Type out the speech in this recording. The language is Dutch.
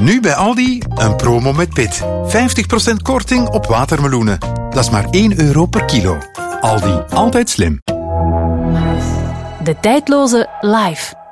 Nu bij Aldi een promo met pit. 50% korting op watermeloenen. Dat is maar €1 per kilo. Aldi, altijd slim. De tijdloze Live.